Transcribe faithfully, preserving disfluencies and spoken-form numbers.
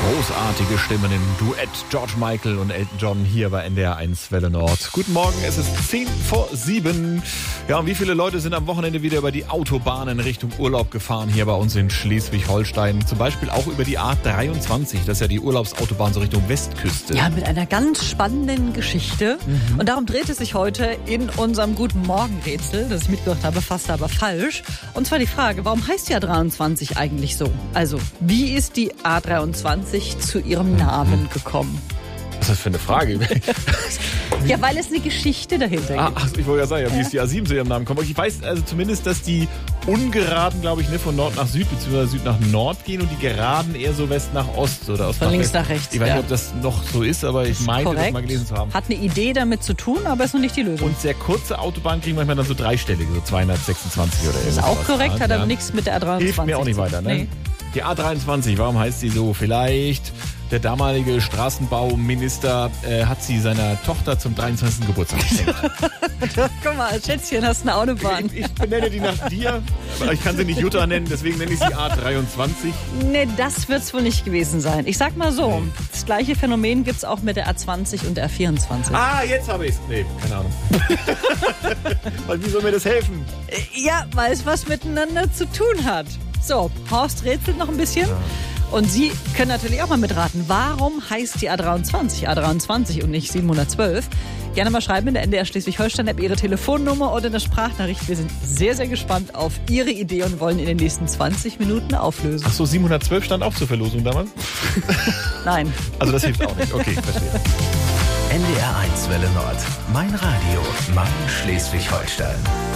Großartige Stimmen im Duett. George Michael und Elton John hier bei N D R eins Welle Nord. Guten Morgen, es ist zehn vor sieben. Ja, und wie viele Leute sind am Wochenende wieder über die Autobahnen Richtung Urlaub gefahren hier bei uns in Schleswig-Holstein? Zum Beispiel auch über die A dreiundzwanzig. Das ist ja die Urlaubsautobahn so Richtung Westküste. Ja, mit einer ganz spannenden Geschichte. Mhm. Und darum dreht es sich heute in unserem Guten Morgen-Rätsel, das ich mitgebracht habe, fast aber falsch. Und zwar die Frage, warum heißt die A dreiundzwanzig eigentlich so? Also, wie ist die A dreiundzwanzig zu ihrem Namen gekommen? Was ist das für eine Frage? Ja, weil es eine Geschichte dahinter ah, gibt. Ach, ich wollte ja sagen, ja, wie ja. ist die A sieben zu ihrem Namen gekommen? Ich weiß also zumindest, dass die ungeraden, glaube ich, ne, von Nord nach Süd bzw. Süd nach Nord gehen und die geraden eher so West nach Ost oder Ost von nach links West. nach rechts. Ich weiß ja. nicht, ob das noch so ist, aber ich meine, das mal gelesen zu haben. Hat eine Idee damit zu tun, aber ist noch nicht die Lösung. Und sehr kurze Autobahnen kriegen manchmal dann so dreistellige, so zweihundertsechsundzwanzig oder irgendwas. Das ist auch korrekt, dran, hat ja. aber nichts mit der A dreiundzwanzig. Hilft mir auch nicht weiter, ne? Nee. Die A dreiundzwanzig, warum heißt sie so? Vielleicht der damalige Straßenbauminister äh, hat sie seiner Tochter zum dreiundzwanzigsten Geburtstag geschenkt. Guck mal, Schätzchen, hast eine Autobahn. Ich, ich benenne die nach dir, aber ich kann sie nicht Jutta nennen, deswegen nenne ich sie A dreiundzwanzig. Nee, das wird es wohl nicht gewesen sein. Ich sag mal so, nee. Das gleiche Phänomen gibt es auch mit der A zwanzig und der A vierundzwanzig. Ah, jetzt habe ich es. Nee, keine Ahnung. Weil wie soll mir das helfen? Ja, weil es was miteinander zu tun hat. So, Horst rätselt noch ein bisschen. Ja. Und Sie können natürlich auch mal mitraten. Warum heißt die A dreiundzwanzig A dreiundzwanzig und nicht siebenhundertzwölf? Gerne mal schreiben in der N D R Schleswig-Holstein-App Ihre Telefonnummer oder eine Sprachnachricht. Wir sind sehr, sehr gespannt auf Ihre Idee und wollen in den nächsten zwanzig Minuten auflösen. Ach so, siebenhundertzwölf stand auch zur Verlosung damals? Nein. Also das hilft auch nicht. Okay, verstehe. N D R eins Welle Nord. Mein Radio. Mein Schleswig-Holstein.